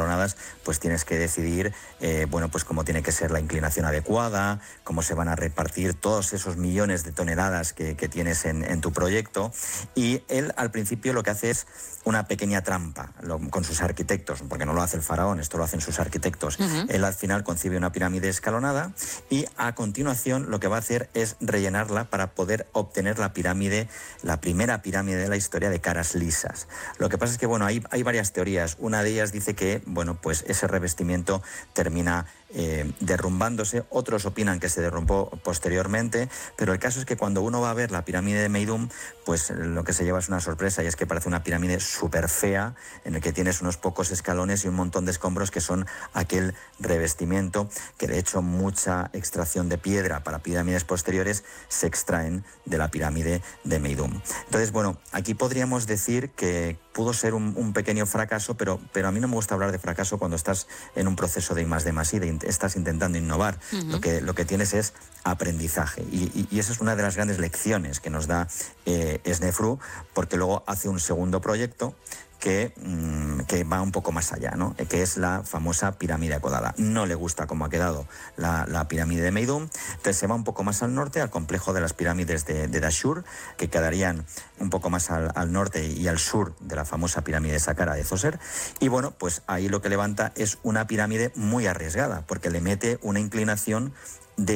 escalonadas, pues tienes que decidir, pues cómo tiene que ser la inclinación adecuada, cómo se van a repartir todos esos millones de toneladas que tienes en tu proyecto. Y él al principio lo que hace es una pequeña trampa con sus arquitectos, porque no lo hace el faraón, esto lo hacen sus arquitectos. Él al final concibe una pirámide escalonada y a continuación lo que va a hacer es rellenarla para poder obtener la primera pirámide de la historia de caras lisas. Lo que pasa es que, hay varias teorías. Una de ellas dice que, pues ese revestimiento termina derrumbándose. Otros opinan que se derrumbó posteriormente, pero el caso es que cuando uno va a ver la pirámide de Meidum, pues lo que se lleva es una sorpresa, y es que parece una pirámide súper fea, en el que tienes unos pocos escalones y un montón de escombros que son aquel revestimiento, que de hecho mucha extracción de piedra para pirámides posteriores se extraen de la pirámide de Meidum. Entonces, aquí podríamos decir que pudo ser un pequeño fracaso, pero a mí no me gusta hablar de fracaso cuando estás en un proceso de I+D+I, estás intentando innovar. Lo que tienes es aprendizaje, y esa es una de las grandes lecciones que nos da Snefru, porque luego hace un segundo proyecto que va un poco más allá, ¿no? Que es la famosa pirámide acodada. No le gusta cómo ha quedado la pirámide de Meidum, entonces se va un poco más al norte, al complejo de las pirámides de Dashur, que quedarían un poco más al norte y al sur de la famosa pirámide de Saqqara de Zoser, y pues ahí lo que levanta es una pirámide muy arriesgada, porque le mete una inclinación de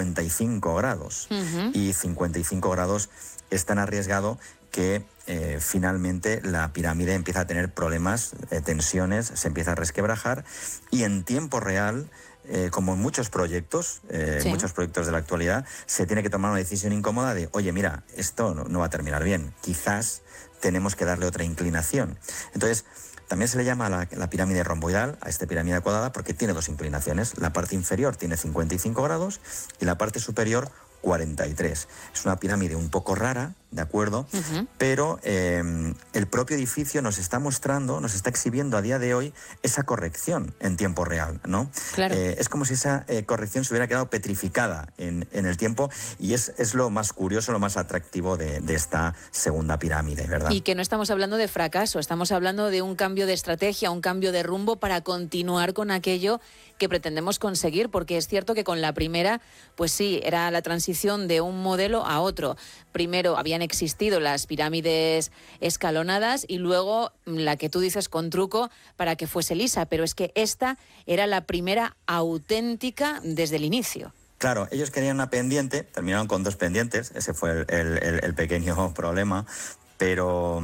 55 grados, y 55 grados es tan arriesgado que finalmente la pirámide empieza a tener problemas, tensiones, se empieza a resquebrajar, y en tiempo real, como en muchos proyectos de la actualidad, se tiene que tomar una decisión incómoda de, oye, mira, esto no va a terminar bien, quizás tenemos que darle otra inclinación. Entonces, también se le llama la pirámide romboidal a esta pirámide acodada porque tiene dos inclinaciones. La parte inferior tiene 55 grados y la parte superior 43. Es una pirámide un poco rara, ¿de acuerdo? Pero el propio edificio nos está mostrando, nos está exhibiendo a día de hoy esa corrección en tiempo real, ¿no? Claro. Es como si esa corrección se hubiera quedado petrificada en el tiempo, y es lo más curioso, lo más atractivo de esta segunda pirámide, ¿verdad? Y que no estamos hablando de fracaso, estamos hablando de un cambio de estrategia, un cambio de rumbo para continuar con aquello que pretendemos conseguir, porque es cierto que con la primera, pues sí, era la transición de un modelo a otro. Primero habían existido las pirámides escalonadas y luego la que tú dices con truco para que fuese lisa, pero es que esta era la primera auténtica desde el inicio. Claro, ellos querían una pendiente, terminaron con dos pendientes, ese fue el pequeño problema. Pero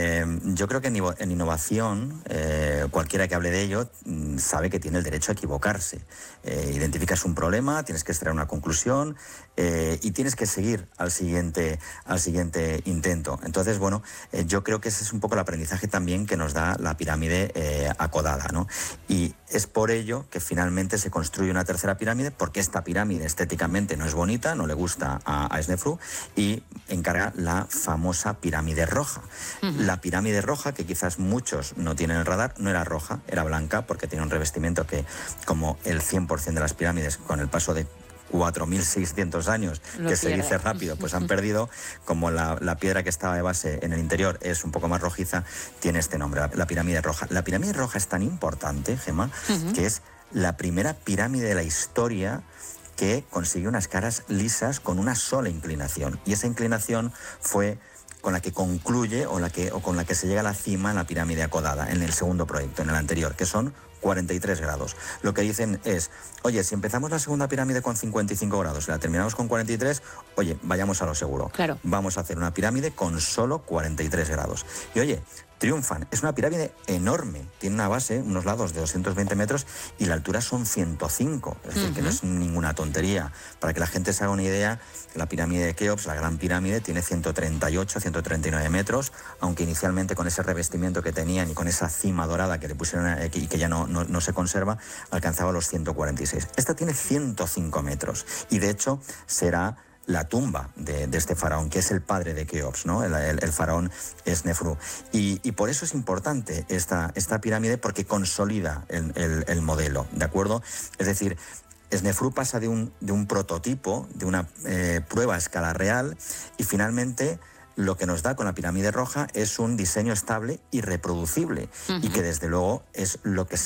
yo creo que en innovación, cualquiera que hable de ello sabe que tiene el derecho a equivocarse. Identificas un problema, tienes que extraer una conclusión y tienes que seguir al siguiente intento. Entonces, yo creo que ese es un poco el aprendizaje también que nos da la pirámide acodada, ¿no? Y es por ello que finalmente se construye una tercera pirámide, porque esta pirámide estéticamente no es bonita, no le gusta a Snefru, y encarga la famosa pirámide roja. La pirámide roja, que quizás muchos no tienen en el radar, no era roja, era blanca, porque tiene un revestimiento que, como el 100% de las pirámides, con el paso de 4.600 años, que se dice rápido, pues han perdido. Como la piedra que estaba de base en el interior es un poco más rojiza, tiene este nombre, la pirámide roja. La pirámide roja es tan importante, Gemma, que es la primera pirámide de la historia que consiguió unas caras lisas con una sola inclinación, y esa inclinación fue con la que concluye o con la que se llega a la cima en la pirámide acodada, en el segundo proyecto, en el anterior, que son 43 grados. Lo que dicen es, oye, si empezamos la segunda pirámide con 55 grados y la terminamos con 43, oye, vayamos a lo seguro. Claro. Vamos a hacer una pirámide con solo 43 grados. Y oye, triunfan. Es una pirámide enorme. Tiene una base, unos lados de 220 metros y la altura son 105. Es decir, que no es ninguna tontería. Para que la gente se haga una idea, la pirámide de Keops, la gran pirámide, tiene 138, 139 metros, aunque inicialmente con ese revestimiento que tenían y con esa cima dorada que le pusieron aquí y que ya no se conserva, alcanzaba los 146. Esta tiene 105 metros y de hecho será la tumba de este faraón, que es el padre de Keops, ¿no? El faraón Snefru. Y por eso es importante esta pirámide, porque consolida el modelo, ¿de acuerdo? Es decir, Snefru pasa de un prototipo, de una prueba a escala real, y finalmente lo que nos da con la pirámide roja es un diseño estable y reproducible, y que desde luego es lo que